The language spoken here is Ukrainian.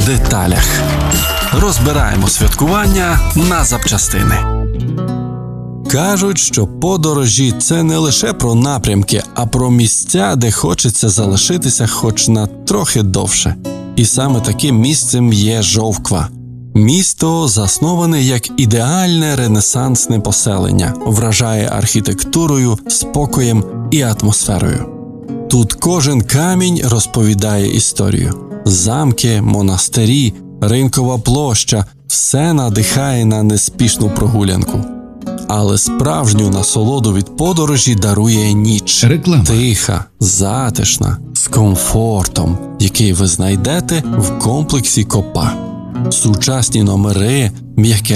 деталях. Розбираємо святкування на запчастини. Кажуть, що подорожі – це не лише про напрямки, а про місця, де хочеться залишитися хоч на трохи довше. І саме таким місцем є Жовква. Місто засноване як ідеальне ренесансне поселення, вражає архітектурою, спокоєм і атмосферою. Тут кожен камінь розповідає історію. Замки, монастирі, ринкова площа – все надихає на неспішну прогулянку. Але справжню насолоду від подорожі дарує ніч. Реклама. Тиха, затишна, з комфортом, який ви знайдете в комплексі Копа. Сучасні номери, м'яке